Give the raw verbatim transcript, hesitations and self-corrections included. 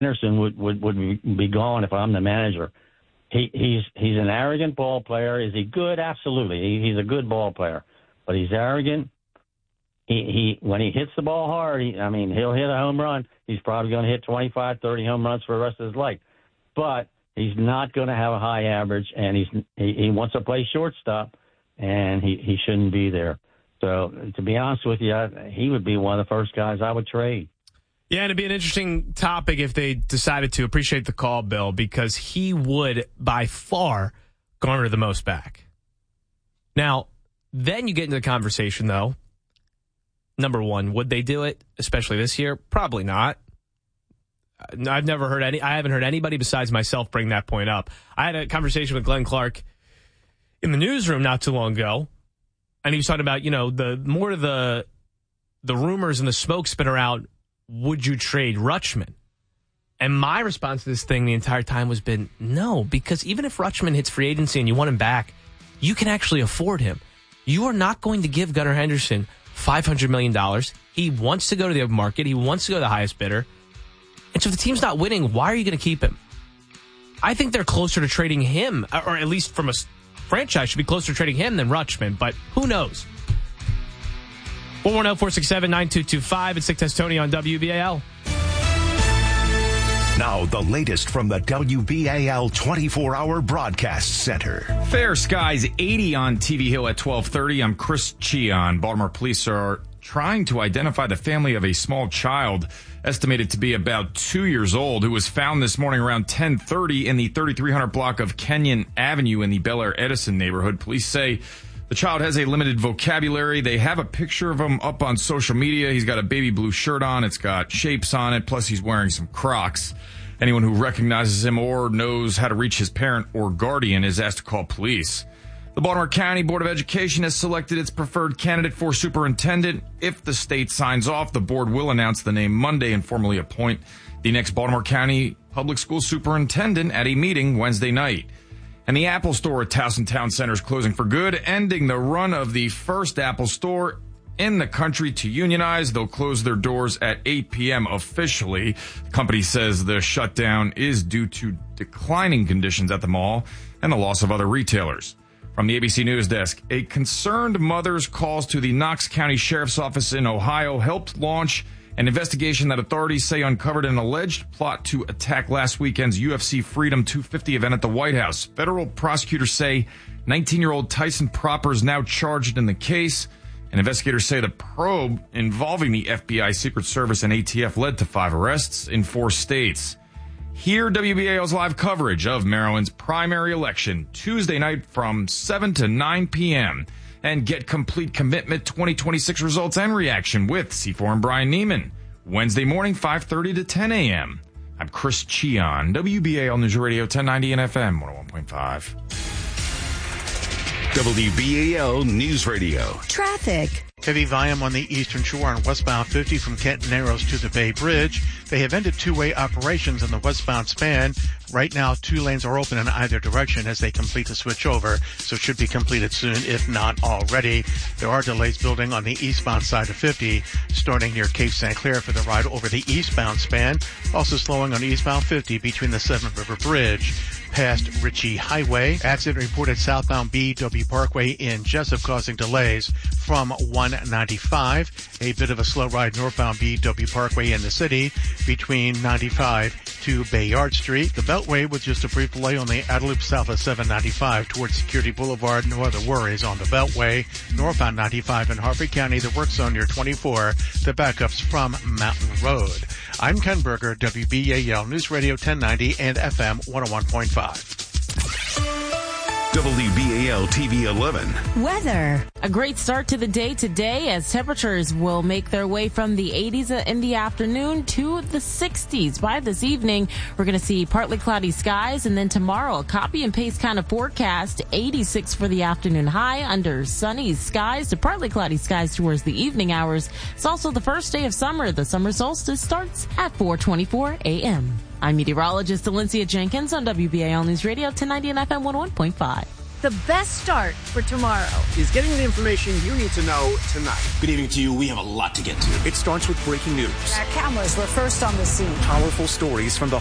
Henderson would, would, would be gone if I'm the manager. He, he's he's an arrogant ball player. Is he good? Absolutely. He, he's a good ball player, but he's arrogant. He, he when he hits the ball hard, he, I mean, he'll hit a home run. He's probably going to hit twenty-five, thirty home runs for the rest of his life. But he's not going to have a high average, and he's he, he wants to play shortstop, and he, he shouldn't be there. So, to be honest with you, I, he would be one of the first guys I would trade. Yeah, and it'd be an interesting topic if they decided to. Appreciate the call, Bill, because he would, by far, garner the most back. Now, then you get into the conversation, though. Number one, would they do it, especially this year? Probably not. I've never heard any, I haven't heard anybody besides myself bring that point up. I had a conversation with Glenn Clark in the newsroom not too long ago, and he was talking about, you know, the more of the the rumors and the smoke spin around, would you trade Rutschman? And my response to this thing the entire time was been no, because even if Rutschman hits free agency and you want him back, you can actually afford him. You are not going to give Gunnar Henderson five hundred million dollars. He wants to go to the open market. He wants to go to the highest bidder. And so if the team's not winning, why are you going to keep him? I think they're closer to trading him, or at least from a franchise, should be closer to trading him than Rutschman, but who knows? four one zero, four six seven, nine two two five. It's Sick Test Tony on W B A L. Now, the latest from the W B A L twenty-four hour broadcast center. Fair skies, eighty on T V Hill at twelve thirty. I'm Chris Cheon. Baltimore police are trying to identify the family of a small child, estimated to be about two years old, who was found this morning around ten thirty in the thirty-three hundred block of Kenyon Avenue in the Bel Air Edison neighborhood. Police say the child has a limited vocabulary. They have a picture of him up on social media. He's got a baby blue shirt on. It's got shapes on it. Plus, he's wearing some Crocs. Anyone who recognizes him or knows how to reach his parent or guardian is asked to call police. The Baltimore County Board of Education has selected its preferred candidate for superintendent. If the state signs off, the board will announce the name Monday and formally appoint the next Baltimore County Public School superintendent at a meeting Wednesday night. And the Apple Store at Towson Town Center is closing for good, ending the run of the first Apple Store in the country to unionize. They'll close their doors at eight p.m. officially. The company says the shutdown is due to declining conditions at the mall and the loss of other retailers. From the A B C News Desk, a concerned mother's calls to the Knox County Sheriff's Office in Ohio helped launch an investigation that authorities say uncovered an alleged plot to attack last weekend's U F C Freedom two fifty event at the White House. Federal prosecutors say nineteen-year-old Tyson Proper is now charged in the case. And investigators say the probe involving the F B I, Secret Service, and A T F led to five arrests in four states. Hear W B A L's live coverage of Maryland's primary election Tuesday night from seven to nine p.m. And get complete commitment twenty twenty-six results and reaction with C four and Brian Neiman. Wednesday morning, five thirty to ten a.m. I'm Chris Cheon, W B A L News Radio ten ninety and F M one oh one point five. W B A L News Radio. Traffic. Heavy volume on the eastern shore on westbound fifty from Kenton Narrows to the Bay Bridge. They have ended two-way operations on the westbound span. Right now, two lanes are open in either direction as they complete the switch over, so it should be completed soon, if not already. There are delays building on the eastbound side of fifty, starting near Cape Saint Clair for the ride over the eastbound span. Also slowing on eastbound fifty between the Seven River Bridge past Ritchie Highway. Accident reported southbound B W Parkway in Jessup, causing delays from one ninety-five. A bit of a slow ride northbound B W Parkway in the city between ninety-five to Bayard Street. The Beltway with just a brief delay on the outer loop south of seven ninety-five towards Security Boulevard. No other worries on the Beltway. Northbound ninety-five in Harford County, the work zone near twenty-four. The backups from Mountain Road. I'm Ken Berger, W B A L News Radio ten ninety and F M one oh one point five. W B A L T V eleven. Weather. A great start to the day today as temperatures will make their way from the eighties in the afternoon to the sixties. By this evening, we're going to see partly cloudy skies, and then tomorrow a copy and paste kind of forecast. eighty-six for the afternoon high under sunny skies to partly cloudy skies towards the evening hours. It's also the first day of summer. The summer solstice starts at four twenty-four a.m. I'm meteorologist Alicia Jenkins on W B A L News Radio ten ninety and F M one oh one point five. the best start for tomorrow is getting the information you need to know tonight. Good evening to you. We have a lot to get to. It starts with breaking news. Our cameras were first on the scene. Powerful stories from the